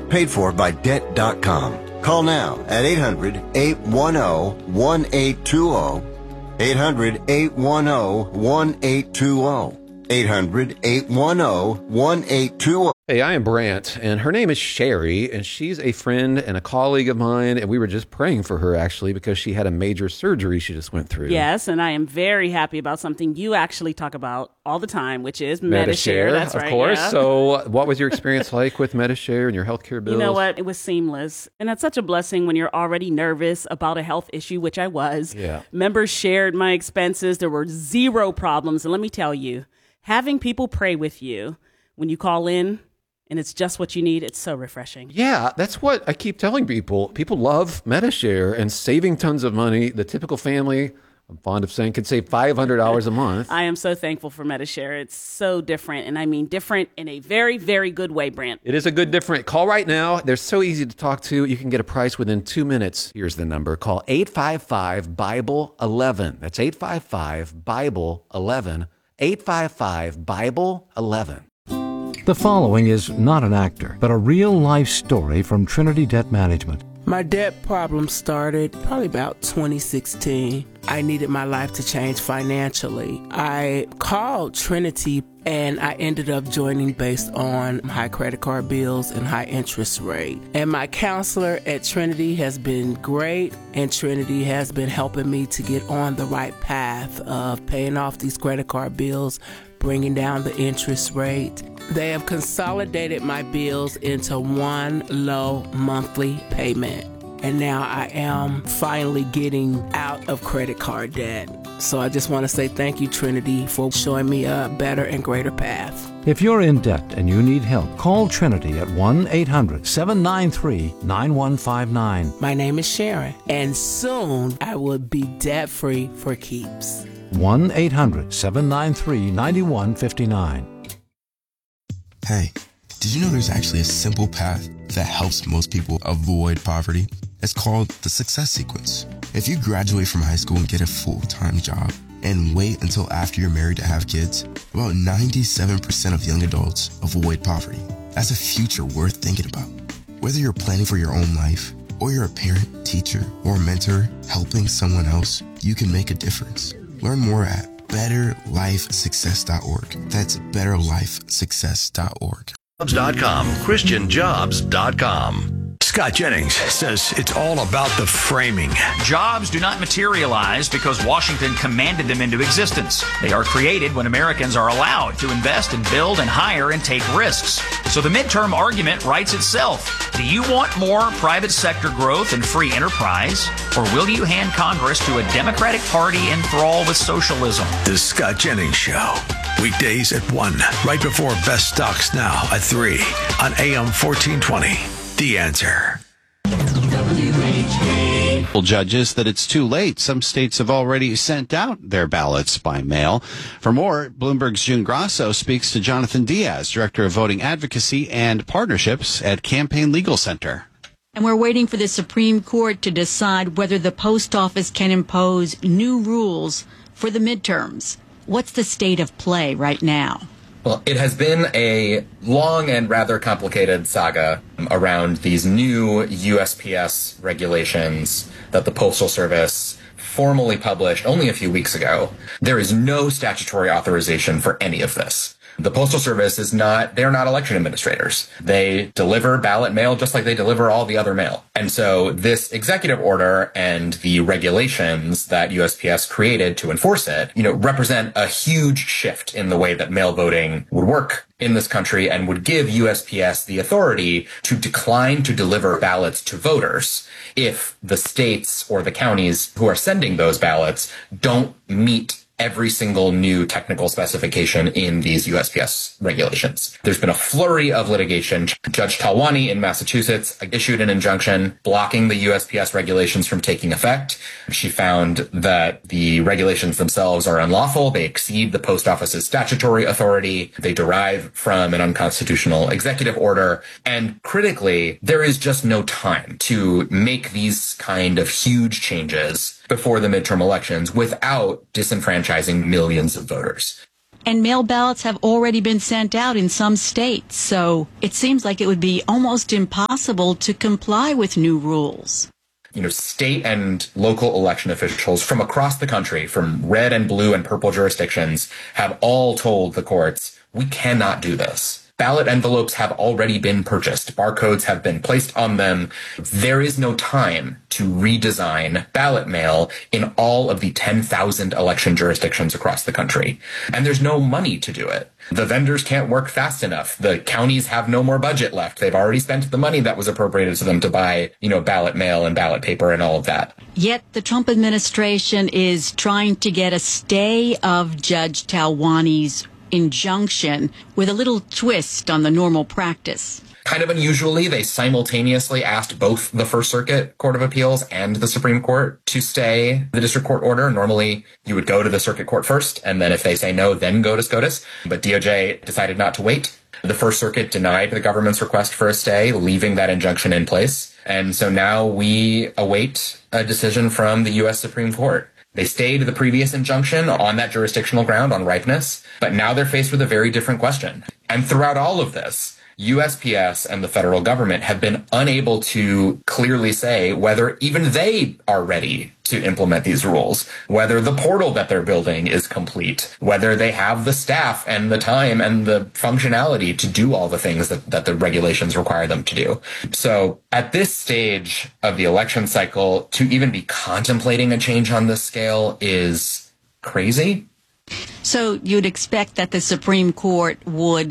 Paid for by Debt.com. Call now at 800-810-1820. 800-810-1820. 800-810-1820. Hey, I am Brant, and her name is Sherry, and she's a friend and a colleague of mine, and we were just praying for her, actually, because she had a major surgery she just went through. Yes, and I am very happy about something you actually talk about all the time, which is Medi-Share. That's right, of course. Yeah. So what was your experience like with Medi-Share and your healthcare bills? You know what? It was seamless. And that's such a blessing when you're already nervous about a health issue, which I was. Yeah. Members shared my expenses. There were zero problems. And let me tell you, having people pray with you when you call in, and it's just what you need, it's so refreshing. Yeah, that's what I keep telling people. People love Medi-Share and saving tons of money. The typical family, I'm fond of saying, could save $500 a month. I am so thankful for Medi-Share. It's so different, and I mean different in a very, very good way, Brant. It is a good different. Call right now. They're so easy to talk to. You can get a price within 2 minutes. Here's the number. Call 855-BIBLE-11. That's 855-BIBLE-11. 855-BIBLE-11. The following is not an actor, but a real-life story from Trinity Debt Management. My debt problem started probably about 2016. I needed my life to change financially. I called Trinity and I ended up joining based on high credit card bills and high interest rate. And my counselor at Trinity has been great, and Trinity has been helping me to get on the right path of paying off these credit card bills, bringing down the interest rate. They have consolidated my bills into one low monthly payment. And now I am finally getting out of credit card debt. So I just want to say thank you, Trinity, for showing me a better and greater path. If you're in debt and you need help, call Trinity at 1-800-793-9159. My name is Sharon, and soon I will be debt-free for keeps. 1-800-793-9159. Hey, did you know there's actually a simple path that helps most people avoid poverty? It's called the Success Sequence. If you graduate from high school and get a full-time job and wait until after you're married to have kids, about 97% of young adults avoid poverty. That's a future worth thinking about. Whether you're planning for your own life, or you're a parent, teacher, or mentor helping someone else, you can make a difference. Learn more at betterlifesuccess.org. That's betterlifesuccess.org. Jobs.com, ChristianJobs.com. Scott Jennings says it's all about the framing. Jobs do not materialize because Washington commanded them into existence. They are created when Americans are allowed to invest and build and hire and take risks. So the midterm argument writes itself. Do you want more private sector growth and free enterprise? Or will you hand Congress to a Democratic Party enthralled with socialism? The Scott Jennings Show. Weekdays at 1, right before Best Stocks Now at 3 on AM 1420. The Answer. Judges that it's too late. Some states have already sent out their ballots by mail. For more, Bloomberg's June Grasso speaks to Jonathan Diaz, Director of Voting Advocacy and Partnerships at Campaign Legal Center. And we're waiting for the Supreme Court to decide whether the post office can impose new rules for the midterms. What's the state of play right now? Well, it has been a long and rather complicated saga around these new USPS regulations that the Postal Service formally published only a few weeks ago. There is no statutory authorization for any of this. The Postal Service they're not election administrators. They deliver ballot mail just like they deliver all the other mail. And so this executive order and the regulations that USPS created to enforce it, represent a huge shift in the way that mail voting would work in this country and would give USPS the authority to decline to deliver ballots to voters if the states or the counties who are sending those ballots don't meet every single new technical specification in these USPS regulations. There's been a flurry of litigation. Judge Talwani in Massachusetts issued an injunction blocking the USPS regulations from taking effect. She found that the regulations themselves are unlawful. They exceed the post office's statutory authority. They derive from an unconstitutional executive order. And critically, there is just no time to make these kind of huge changes before the midterm elections without disenfranchising millions of voters. And mail ballots have already been sent out in some states, so it seems like it would be almost impossible to comply with new rules. State and local election officials from across the country, from red and blue and purple jurisdictions, have all told the courts, we cannot do this. Ballot envelopes have already been purchased. Barcodes have been placed on them. There is no time to redesign ballot mail in all of the 10,000 election jurisdictions across the country. And there's no money to do it. The vendors can't work fast enough. The counties have no more budget left. They've already spent the money that was appropriated to them to buy, ballot mail and ballot paper and all of that. Yet the Trump administration is trying to get a stay of Judge Talwani's injunction with a little twist on the normal practice. Kind of unusually, they simultaneously asked both the First Circuit Court of Appeals and the Supreme Court to stay the district court order. Normally, you would go to the circuit court first, and then if they say no, then go to SCOTUS. But DOJ decided not to wait. The First Circuit denied the government's request for a stay, leaving that injunction in place. And so now we await a decision from the U.S. Supreme Court. They stayed the previous injunction on that jurisdictional ground on ripeness, but now they're faced with a very different question. And throughout all of this, USPS and the federal government have been unable to clearly say whether even they are ready to implement these rules, whether the portal that they're building is complete, whether they have the staff and the time and the functionality to do all the things that the regulations require them to do. So at this stage of the election cycle, to even be contemplating a change on this scale is crazy. So you'd expect that the Supreme Court would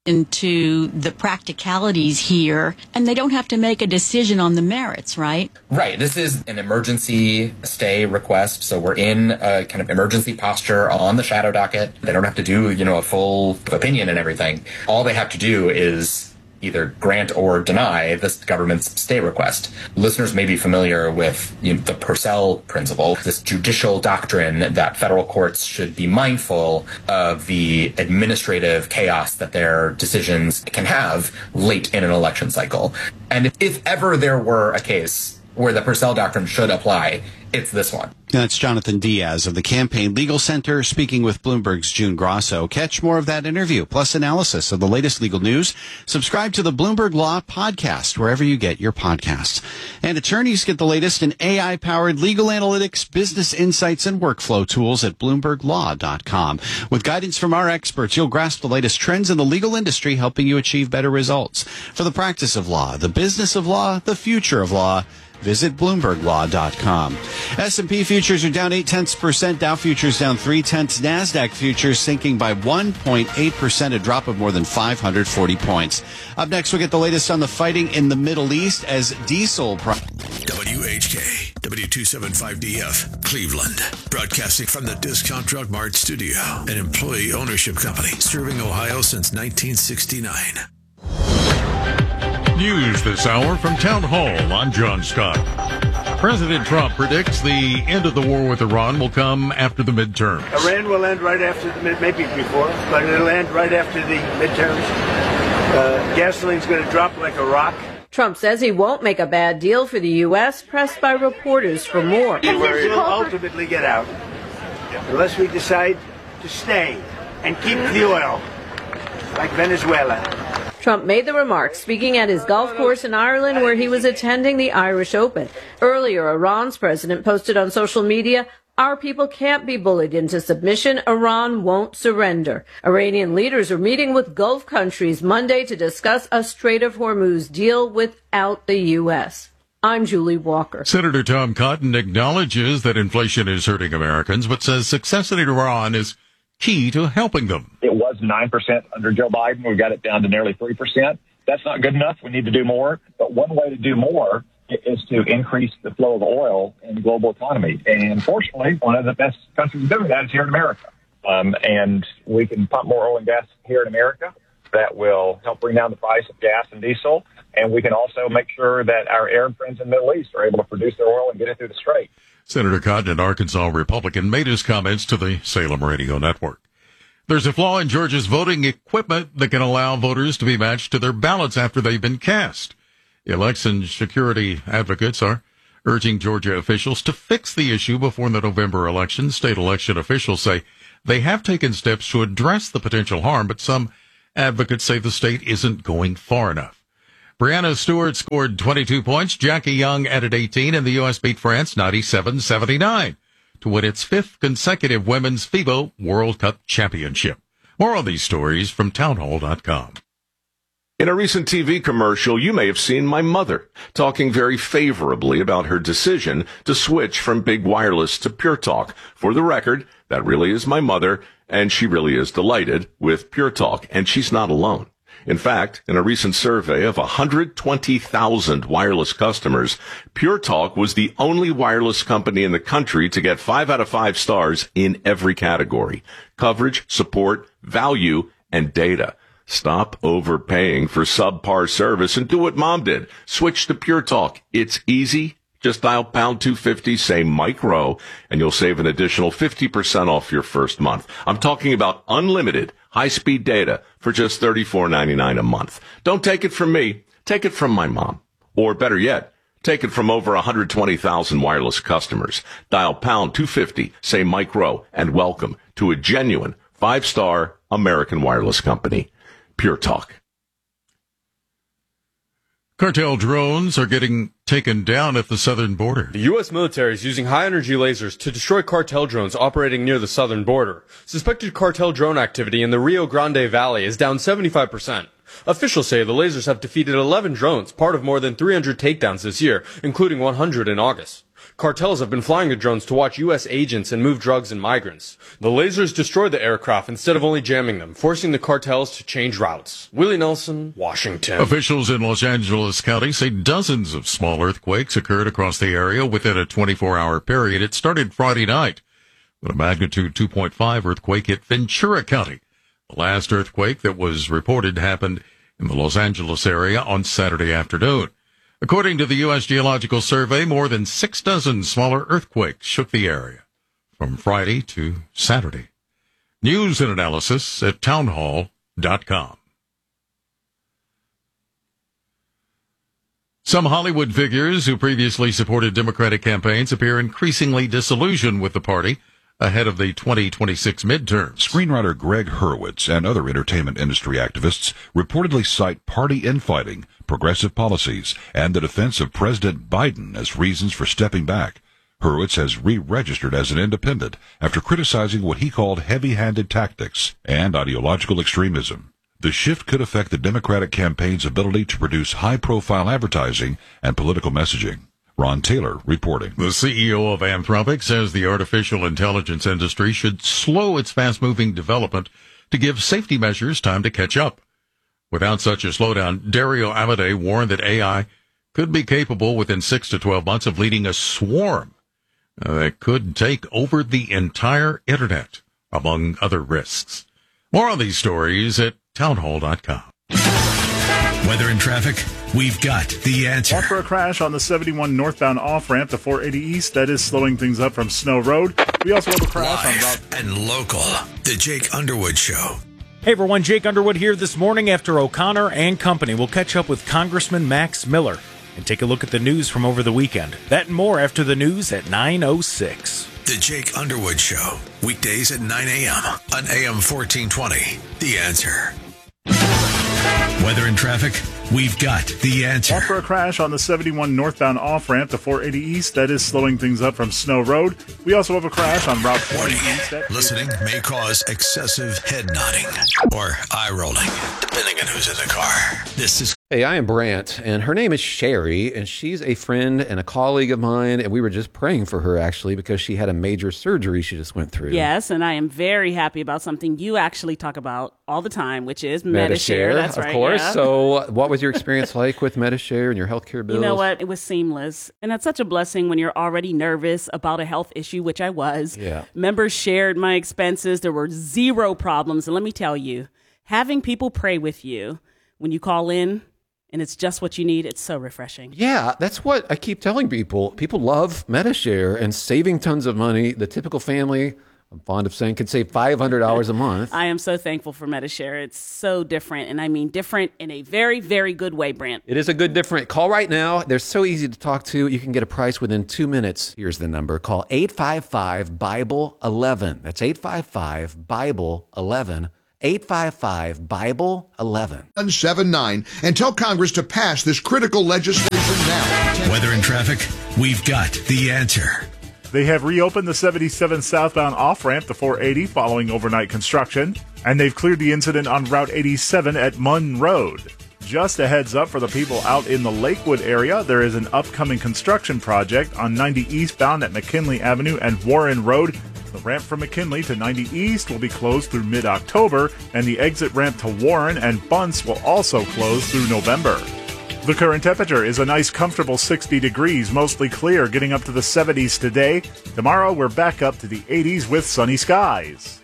into the practicalities here, and they don't have to make a decision on the merits, right? Right. This is an emergency stay request, so we're in a kind of emergency posture on the shadow docket. They don't have to do, a full opinion and everything. All they have to do is either grant or deny this government's stay request. Listeners may be familiar with the Purcell principle, this judicial doctrine that federal courts should be mindful of the administrative chaos that their decisions can have late in an election cycle. And if ever there were a case where the Purcell doctrine should apply, it's this one. That's Jonathan Diaz of the Campaign Legal Center speaking with Bloomberg's June Grosso. Catch more of that interview, plus analysis of the latest legal news. Subscribe to the Bloomberg Law Podcast, wherever you get your podcasts. And attorneys get the latest in AI-powered legal analytics, business insights, and workflow tools at BloombergLaw.com. With guidance from our experts, you'll grasp the latest trends in the legal industry, helping you achieve better results. For the practice of law, the business of law, the future of law, visit BloombergLaw.com. S&P futures are down 0.8%, Dow futures down 0.3%, NASDAQ futures sinking by 1.8%, a drop of more than 540 points. Up next, we'll get the latest on the fighting in the Middle East as diesel WHK, W275DF, Cleveland. Broadcasting from the Discount Drug Mart studio, an employee ownership company serving Ohio since 1969. News this hour from Town Hall. I'm John Scott. President Trump predicts the end of the war with Iran will come after the midterms. Iran will end right after maybe before, but it'll end right after the midterms. Gasoline's going to drop like a rock. Trump says he won't make a bad deal for the U.S., pressed by reporters for more. We'll ultimately get out, unless we decide to stay and keep the oil, like Venezuela. Trump made the remarks speaking at his golf course in Ireland where he was attending the Irish Open. Earlier, Iran's president posted on social media, "Our people can't be bullied into submission. Iran won't surrender." Iranian leaders are meeting with Gulf countries Monday to discuss a Strait of Hormuz deal without the U.S. I'm Julie Walker. Senator Tom Cotton acknowledges that inflation is hurting Americans, but says success in Iran is key to helping them. It was 9% under Joe Biden. We got it down to nearly 3%. That's not good enough. We need to do more. But one way to do more is to increase the flow of oil in the global economy. And fortunately, one of the best countries doing that is here in America. And we can pump more oil and gas here in America. That will help bring down the price of gas and diesel. And we can also make sure that our Arab friends in the Middle East are able to produce their oil and get it through the Strait. Senator Cotton, an Arkansas Republican, made his comments to the Salem Radio Network. There's a flaw in Georgia's voting equipment that can allow voters to be matched to their ballots after they've been cast. Election security advocates are urging Georgia officials to fix the issue before the November election. State election officials say they have taken steps to address the potential harm, but some advocates say the state isn't going far enough. Brianna Stewart scored 22 points. Jackie Young added 18, and the U.S. beat France 97-79 to win its 5th consecutive Women's FIBA World Cup championship. More on these stories from townhall.com. In a recent TV commercial, you may have seen my mother talking very favorably about her decision to switch from big wireless to Pure Talk. For the record, that really is my mother, and she really is delighted with Pure Talk, and she's not alone. In fact, in a recent survey of 120,000 wireless customers, Pure Talk was the only wireless company in the country to get 5 out of 5 stars in every category: coverage, support, value, and data. Stop overpaying for subpar service and do what Mom did. Switch to Pure Talk. It's easy. Just dial pound 250, say micro, and you'll save an additional 50% off your first month. I'm talking about unlimited high-speed data for just $34.99 a month. Don't take it from me. Take it from my mom. Or better yet, take it from over 120,000 wireless customers. Dial pound 250, say micro, and welcome to a genuine 5-star American wireless company. Pure Talk. Cartel drones are getting taken down at the southern border. The U.S. military is using high-energy lasers to destroy cartel drones operating near the southern border. Suspected cartel drone activity in the Rio Grande Valley is down 75%. Officials say the lasers have defeated 11 drones, part of more than 300 takedowns this year, including 100 in August. Cartels have been flying the drones to watch U.S. agents and move drugs and migrants. The lasers destroyed the aircraft instead of only jamming them, forcing the cartels to change routes. Willie Nelson, Washington. Officials in Los Angeles County say dozens of small earthquakes occurred across the area within a 24-hour period. It started Friday night when a magnitude 2.5 earthquake hit Ventura County. The last earthquake that was reported happened in the Los Angeles area on Saturday afternoon. According to the U.S. Geological Survey, more than 6 dozen smaller earthquakes shook the area from Friday to Saturday. News and analysis at townhall.com. Some Hollywood figures who previously supported Democratic campaigns appear increasingly disillusioned with the party ahead of the 2026 midterms. Screenwriter Greg Hurwitz and other entertainment industry activists reportedly cite party infighting, progressive policies, and the defense of President Biden as reasons for stepping back. Hurwitz has re-registered as an independent after criticizing what he called heavy-handed tactics and ideological extremism. The shift could affect the Democratic campaign's ability to produce high-profile advertising and political messaging. Ron Taylor reporting. The CEO of Anthropic says the artificial intelligence industry should slow its fast-moving development to give safety measures time to catch up. Without such a slowdown, Dario Amodei warned that AI could be capable within 6 to 12 months of leading a swarm that could take over the entire internet, among other risks. More on these stories at townhall.com. Weather and traffic, we've got the answer. Watch for a crash on the 71 northbound off-ramp to 480 East. That is slowing things up from Snow Road. We also have a crash on Route and local. The Jake Underwood Show. Hey everyone, Jake Underwood here this morning after O'Connor and company. We'll catch up with Congressman Max Miller and take a look at the news from over the weekend. That and more after the news at 9:06. The Jake Underwood Show. Weekdays at 9 a.m. on AM 1420. The Answer. Weather and traffic, we've got the answer. Watch for a crash on the 71 northbound off-ramp to 480 East. That is slowing things up from Snow Road. We also have a crash on Route 20 East. Listening may cause excessive head nodding or eye rolling, depending on who's in the car. This is... Hey, I am Brant, and her name is Sherry, and she's a friend and a colleague of mine, and we were just praying for her, actually, because she had a major surgery she just went through. Yes, and I am very happy about something you actually talk about all the time, which is Medi-Share. That's right, of course. Yeah. So what was your experience like with Medi-Share and your healthcare bills? You know what? It was seamless. And that's such a blessing when you're already nervous about a health issue, which I was. Yeah. Members shared my expenses. There were zero problems. And let me tell you, having people pray with you when you call in, and it's just what you need, it's so refreshing. Yeah, that's what I keep telling people. People love Medi-Share and saving tons of money. The typical family I'm fond of saying could save $500 a month. I am so thankful for Medi-Share. It's so different, and I mean different in a very, very good way, Brant. It is a good different. Call right now. They're so easy to talk to. You can get a price within 2 minutes. Here's the number. Call 855-BIBLE-11. That's 855-BIBLE-11. 855-BIBLE-11. 179 and tell Congress to pass this critical legislation now. Weather and traffic, we've got the answer. They have reopened the 77 southbound off-ramp to 480 following overnight construction, and they've cleared the incident on Route 87 at Munn Road. Just a heads up for the people out in the Lakewood area, there is an upcoming construction project on 90 eastbound at McKinley Avenue and Warren Road. The ramp from McKinley to 90 East will be closed through mid-October, and the exit ramp to Warren and Bunce will also close through November. The current temperature is a nice, comfortable 60 degrees, mostly clear, getting up to the 70s today. Tomorrow, we're back up to the 80s with sunny skies.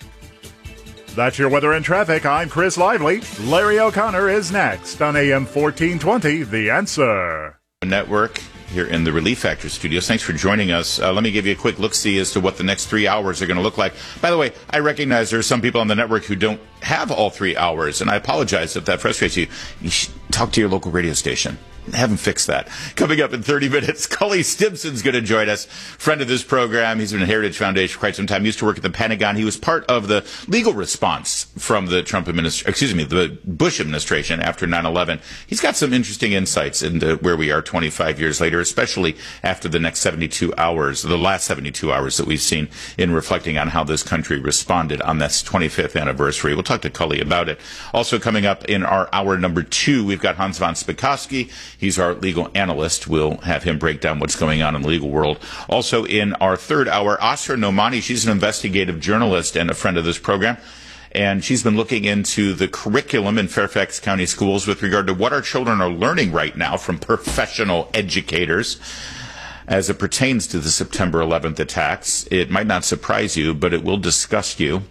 That's your weather and traffic. I'm Chris Lively. Larry O'Connor is next on AM 1420, The Answer. Network here in the Relief Factor studios. Thanks for joining us. Let me give you a quick look-see as to what the next 3 hours are going to look like. By the way, I recognize there are some people on the network who don't have all 3 hours, and I apologize if that frustrates you. You should talk to your local radio station. Have them fix that. Coming up in 30 minutes, Cully Stimson's going to join us. Friend of this program. He's been at Heritage Foundation for quite some time. He used to work at the Pentagon. He was part of the legal response from the the Bush administration after 9/11. He's got some interesting insights into where we are 25 years later, especially after the last 72 hours that we've seen in reflecting on how this country responded on this 25th anniversary. We'll talk to Cully about it. Also coming up in our hour number 2, we've got Hans von Spakovsky. He's our legal analyst. We'll have him break down what's going on in the legal world. Also in our third hour, Asra Nomani. She's an investigative journalist and a friend of this program. And she's been looking into the curriculum in Fairfax County schools with regard to what our children are learning right now from professional educators as it pertains to the September 11th attacks. It might not surprise you, but it will disgust you.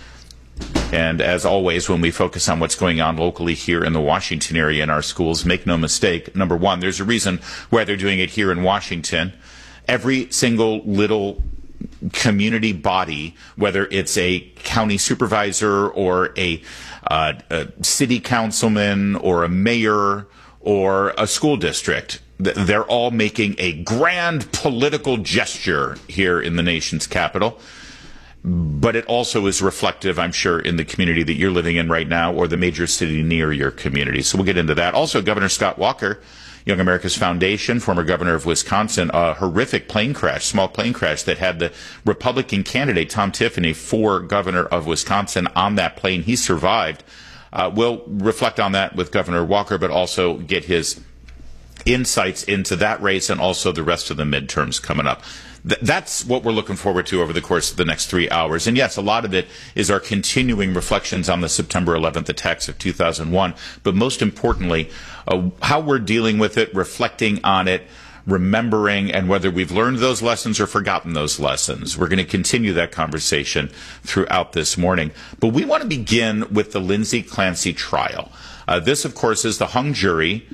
And as always, when we focus on what's going on locally here in the Washington area in our schools, make no mistake, number one, there's a reason why they're doing it here in Washington. Every single little community body, whether it's a county supervisor or a city councilman or a mayor or a school district, they're all making a grand political gesture here in the nation's capital. But it also is reflective, I'm sure, in the community that you're living in right now or the major city near your community. So we'll get into that. Also, Governor Scott Walker, Young America's Foundation, former governor of Wisconsin, a horrific small plane crash that had the Republican candidate, Tom Tiffany, for governor of Wisconsin on that plane. He survived. We'll reflect on that with Governor Walker, but also get his insights into that race and also the rest of the midterms coming up. That's what we're looking forward to over the course of the next 3 hours. And yes, a lot of it is our continuing reflections on the September 11th attacks of 2001. But most importantly, how we're dealing with it, reflecting on it, remembering, and whether we've learned those lessons or forgotten those lessons. We're going to continue that conversation throughout this morning. But we want to begin with the Lindsay Clancy trial. This, of course, is the hung jury,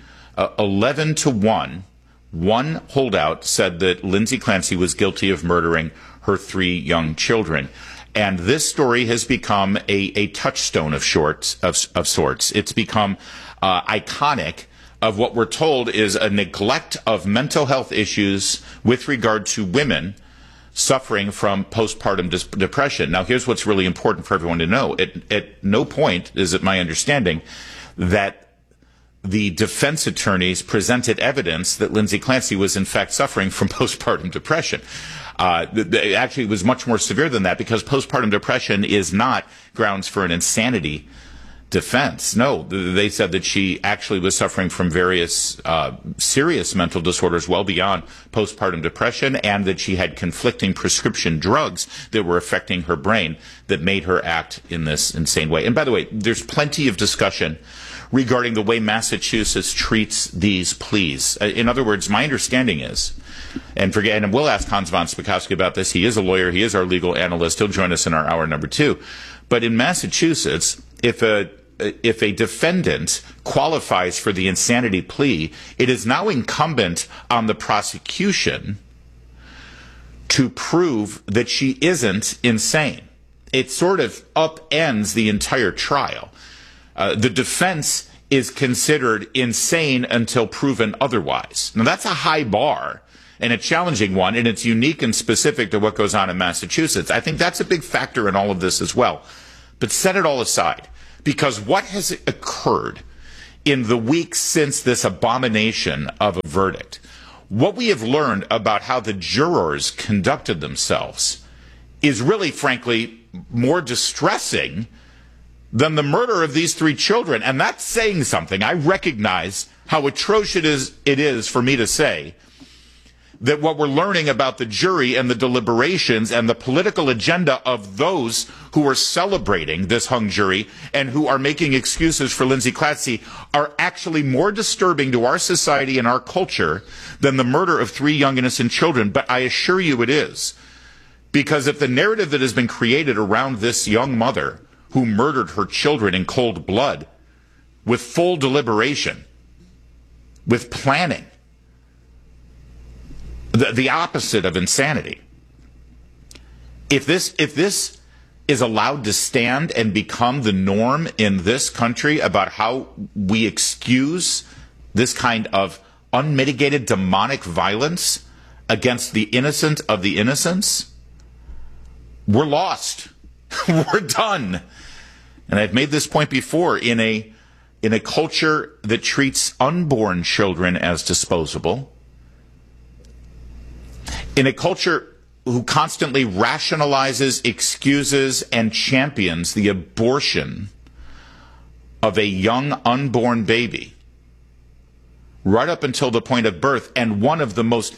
11-1. One holdout said that Lindsay Clancy was guilty of murdering her 3 young children. And this story has become a touchstone of sorts. It's become iconic of what we're told is a neglect of mental health issues with regard to women suffering from postpartum depression. Now, here's what's really important for everyone to know. At no point is it my understanding that the defense attorneys presented evidence that Lindsay Clancy was in fact suffering from postpartum depression. Actually, it was much more severe than that because postpartum depression is not grounds for an insanity defense. No, they said that she actually was suffering from various serious mental disorders well beyond postpartum depression and that she had conflicting prescription drugs that were affecting her brain that made her act in this insane way. And by the way, there's plenty of discussion regarding the way Massachusetts treats these pleas. In other words, my understanding is, and we'll ask Hans von Spakovsky about this. He is a lawyer. He is our legal analyst. He'll join us in our hour number 2. But in Massachusetts, if a defendant qualifies for the insanity plea, it is now incumbent on the prosecution to prove that she isn't insane. It sort of upends the entire trial. The defense is considered insane until proven otherwise. Now, that's a high bar and a challenging one, and it's unique and specific to what goes on in Massachusetts. I think that's a big factor in all of this as well. But set it all aside, because what has occurred in the weeks since this abomination of a verdict, what we have learned about how the jurors conducted themselves is really, frankly, more distressing than the murder of these 3 children. And that's saying something. I recognize how atrocious it is for me to say that what we're learning about the jury and the deliberations and the political agenda of those who are celebrating this hung jury and who are making excuses for Lindsay Clancy are actually more disturbing to our society and our culture than the murder of 3 young innocent children. But I assure you it is. Because if the narrative that has been created around this young mother who murdered her children in cold blood, with full deliberation, with planning, the opposite of insanity, if this is allowed to stand and become the norm in this country about how we excuse this kind of unmitigated demonic violence against the innocent of the innocents, we're lost. We're done. And I've made this point before, in a culture that treats unborn children as disposable, in a culture who constantly rationalizes, excuses, and champions the abortion of a young unborn baby right up until the point of birth, and one of the most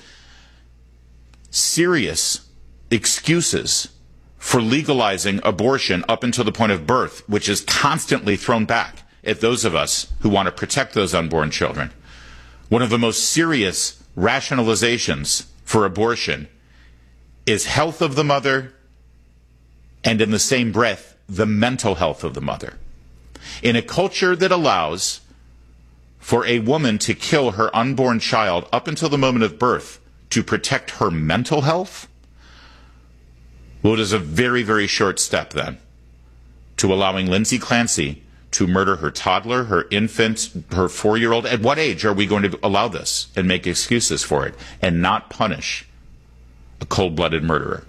serious excuses for legalizing abortion up until the point of birth, which is constantly thrown back at those of us who want to protect those unborn children. One of the most serious rationalizations for abortion is health of the mother, and in the same breath, the mental health of the mother. In a culture that allows for a woman to kill her unborn child up until the moment of birth to protect her mental health, well, it is a very, very short step, then, to allowing Lindsay Clancy to murder her toddler, her infant, her 4-year-old. At what age are we going to allow this and make excuses for it and not punish a cold-blooded murderer?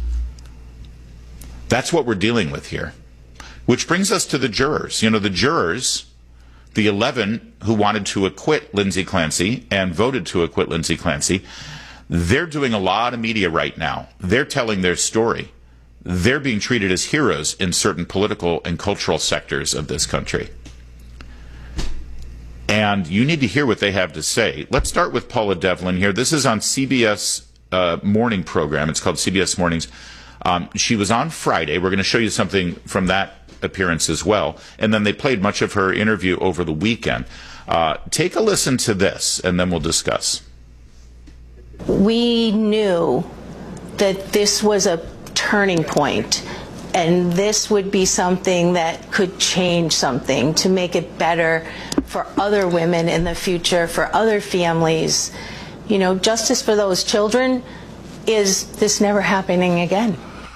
That's what we're dealing with here. Which brings us to the jurors. You know, the jurors, the 11 who wanted to acquit Lindsay Clancy and voted to acquit Lindsay Clancy, they're doing a lot of media right now. They're telling their story. They're being treated as heroes in certain political and cultural sectors of this country. And you need to hear what they have to say. Let's start with Paula Devlin here. This is on CBS morning program. It's called CBS Mornings. She was on Friday. We're going to show you something from that appearance as well. And then they played much of her interview over the weekend. Take a listen to this, and then we'll discuss. We knew that this was a turning point, and this would be something that could change something to make it better for other women in the future, for other families. You know, justice for those children is this never happening again.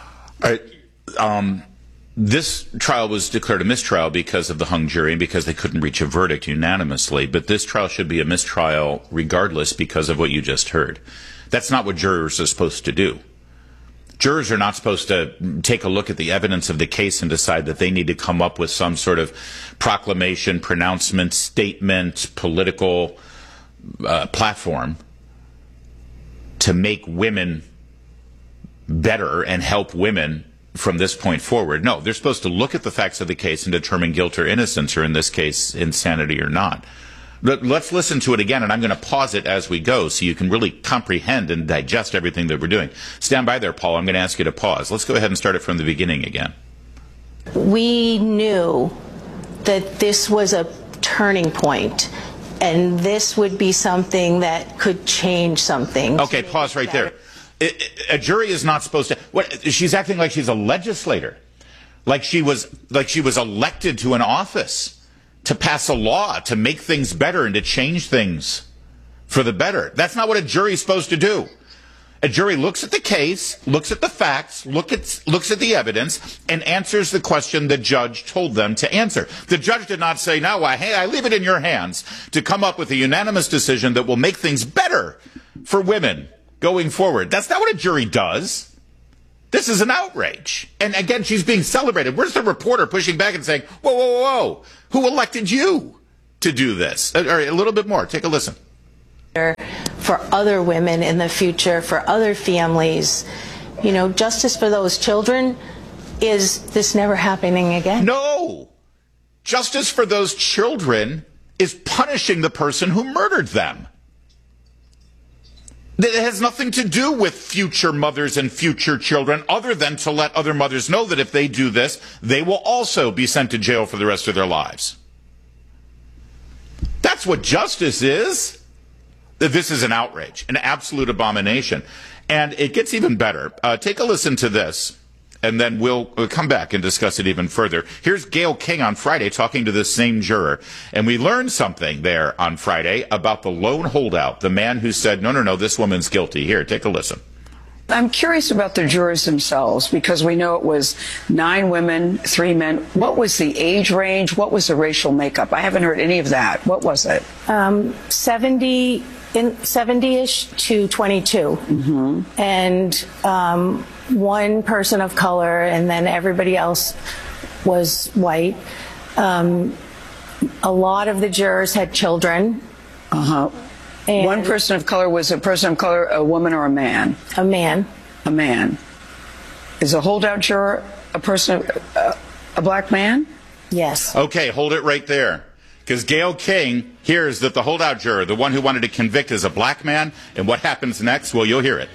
This trial was declared a mistrial because of the hung jury and because they couldn't reach a verdict unanimously. But this trial should be a mistrial regardless because of what you just heard. That's not what jurors are supposed to do. Jurors are not supposed to take a look at the evidence of the case and decide that they need to come up with some sort of proclamation, pronouncement, statement, political platform to make women better and help women from this point forward. No, they're supposed to look at the facts of the case and determine guilt or innocence, or in this case, insanity or not. Let's listen to it again, and I'm going to pause it as we go so you can really comprehend and digest everything that we're doing. Stand by there, Paul. I'm going to ask you to pause. Let's go ahead and start it from the beginning again. We knew that this was a turning point, and this would be something that could change something. Okay, pause right there. A jury is not supposed to. She's acting like she's a legislator, like she was elected to an office to pass a law, to make things better and to change things for the better. That's not what a jury is supposed to do. A jury looks at the case, looks at the facts, looks at the evidence, and answers the question the judge told them to answer. The judge did not say, now, I leave it in your hands to come up with a unanimous decision that will make things better for women going forward. That's not what a jury does. This is an outrage. And again, she's being celebrated. Where's the reporter pushing back and saying, whoa, whoa, whoa, who elected you to do this? All right, a little bit more. Take a listen. For other women in the future, for other families, justice for those children. Is this never happening again? No. Justice for those children is punishing the person who murdered them. It has nothing to do with future mothers and future children other than to let other mothers know that if they do this, they will also be sent to jail for the rest of their lives. That's what justice is. This is an outrage, an absolute abomination. And it gets even better. Take a listen to this, and then we'll come back and discuss it even further. Here's Gayle King on Friday talking to this same juror. And we learned something there on Friday about the lone holdout, the man who said, no, this woman's guilty. Here, take a listen. I'm curious about the jurors themselves, because we know it was 9 women, 3 men. What was the age range? What was the racial makeup? I haven't heard any of that. What was it? 70-ish to 22. Mm-hmm. And one person of color, and then everybody else was white. A lot of the jurors had children. Uh-huh. And one person of color. Was a person of color a woman or a man? A man. A man. Is a holdout juror a person, a black man? Yes. Okay, hold it right there. Because Gayle King hears that the holdout juror, the one who wanted to convict, is a black man. And what happens next? Well, you'll hear it.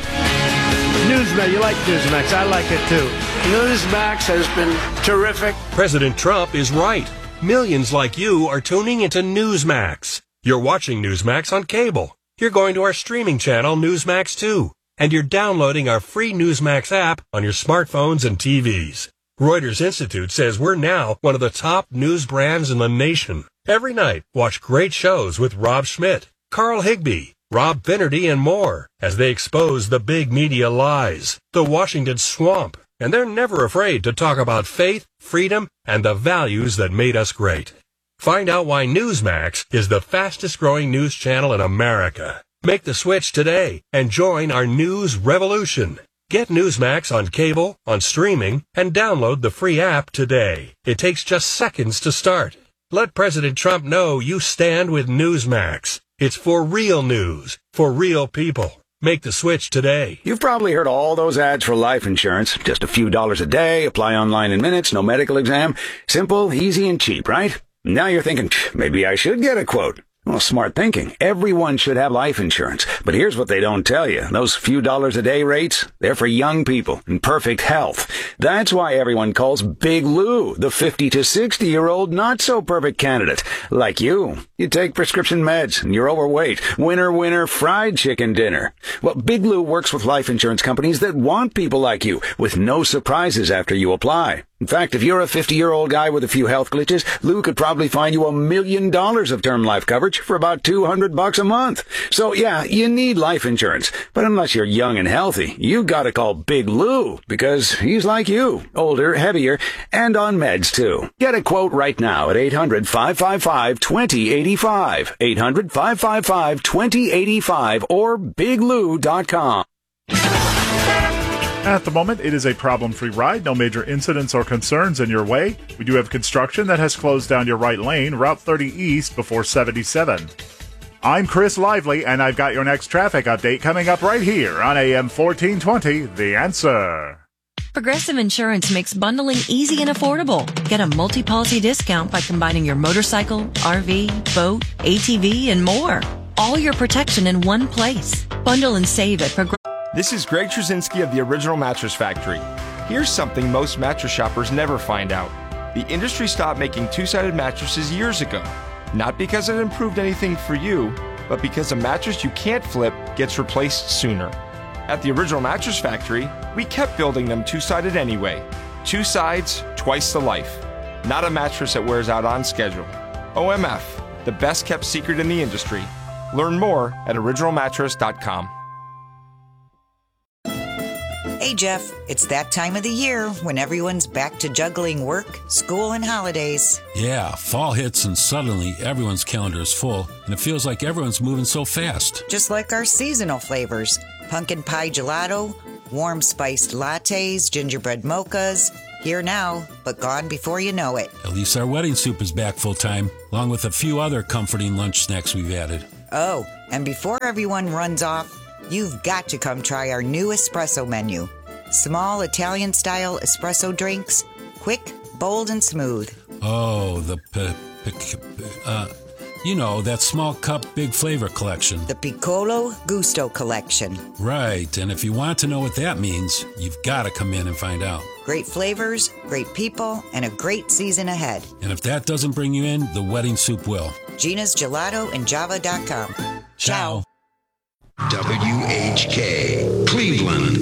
Newsmax, you like Newsmax. I like it too. Newsmax has been terrific. President Trump is right. Millions like you are tuning into Newsmax. You're watching Newsmax on cable. You're going to our streaming channel, Newsmax 2. And you're downloading our free Newsmax app on your smartphones and TVs. Reuters Institute says we're now one of the top news brands in the nation. Every night, watch great shows with Rob Schmidt, Carl Higbie, Rob Finnerty, and more as they expose the big media lies, the Washington swamp. And they're never afraid to talk about faith, freedom, and the values that made us great. Find out why Newsmax is the fastest growing news channel in America. Make the switch today and join our news revolution. Get Newsmax on cable, on streaming, and download the free app today. It takes just seconds to start. Let President Trump know you stand with Newsmax. It's for real news, for real people. Make the switch today. You've probably heard all those ads for life insurance. Just a few dollars a day, apply online in minutes, no medical exam. Simple, easy, and cheap, right? Now you're thinking, maybe I should get a quote. Well, smart thinking. Everyone should have life insurance. But here's what they don't tell you. Those few dollars a day rates, they're for young people in perfect health. That's why everyone calls Big Lou the 50 to 60-year-old not-so-perfect candidate. Like you. You take prescription meds and you're overweight. Winner, fried chicken dinner. Well, Big Lou works with life insurance companies that want people like you with no surprises after you apply. In fact, if you're a 50-year-old guy with a few health glitches, Lou could probably find you $1 million of term life coverage for about $200 a month. So yeah, you need life insurance. But unless you're young and healthy, you gotta call Big Lou, because he's like you. Older, heavier, and on meds too. Get a quote right now at 800-555-2085. 800-555-2085 or biglou.com. At the moment, it is a problem-free ride. No major incidents or concerns in your way. We do have construction that has closed down your right lane, Route 30 East before 77. I'm Chris Lively, and I've got your next traffic update coming up right here on AM 1420, The Answer. Progressive Insurance makes bundling easy and affordable. Get a multi-policy discount by combining your motorcycle, RV, boat, ATV, and more. All your protection in one place. Bundle and save at Progressive. This is Greg Trzynski of the Original Mattress Factory. Here's something most mattress shoppers never find out. The industry stopped making two-sided mattresses years ago. Not because it improved anything for you, but because a mattress you can't flip gets replaced sooner. At the Original Mattress Factory, we kept building them two-sided anyway. 2 sides, twice the life. Not a mattress that wears out on schedule. OMF, the best-kept secret in the industry. Learn more at originalmattress.com. Hey, Jeff, it's that time of the year when everyone's back to juggling work, school, and holidays. Yeah, fall hits and suddenly everyone's calendar is full, and it feels like everyone's moving so fast. Just like our seasonal flavors. Pumpkin pie gelato, warm spiced lattes, gingerbread mochas. Here now, but gone before you know it. At least our wedding soup is back full time, along with a few other comforting lunch snacks we've added. Oh, and before everyone runs off, you've got to come try our new espresso menu. Small Italian-style espresso drinks, quick, bold, and smooth. Oh, that small cup, big flavor collection. The Piccolo Gusto collection. Right, and if you want to know what that means, you've got to come in and find out. Great flavors, great people, and a great season ahead. And if that doesn't bring you in, the wedding soup will. Gina's Gelato and Java.com. Ciao. WHK, Cleveland.